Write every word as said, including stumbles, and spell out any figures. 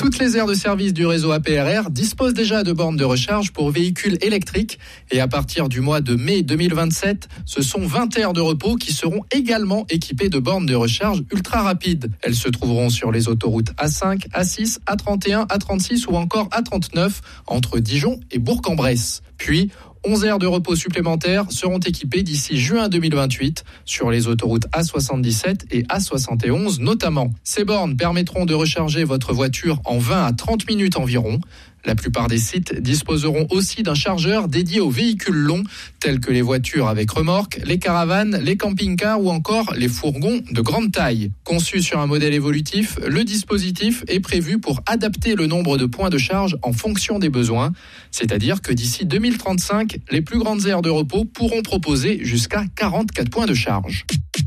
Toutes les aires de service du réseau A P R R disposent déjà de bornes de recharge pour véhicules électriques et à partir du mois de mai deux mille vingt-sept, ce sont vingt aires de repos qui seront également équipées de bornes de recharge ultra rapides. Elles se trouveront sur les autoroutes A cinq, A six, A trente et un, A trente-six ou encore A trente-neuf entre Dijon et Bourg-en-Bresse. Puis, onze aires de repos supplémentaires seront équipées d'ici juin deux mille vingt-huit sur les autoroutes A soixante-dix-sept et A soixante et onze notamment. Ces bornes permettront de recharger votre voiture en vingt à trente minutes environ. La plupart des sites disposeront aussi d'un chargeur dédié aux véhicules longs tels que les voitures avec remorque, les caravanes, les camping-cars ou encore les fourgons de grande taille. Conçu sur un modèle évolutif, le dispositif est prévu pour adapter le nombre de points de charge en fonction des besoins. C'est-à-dire que d'ici deux mille trente-cinq, les plus grandes aires de repos pourront proposer jusqu'à quarante-quatre points de charge.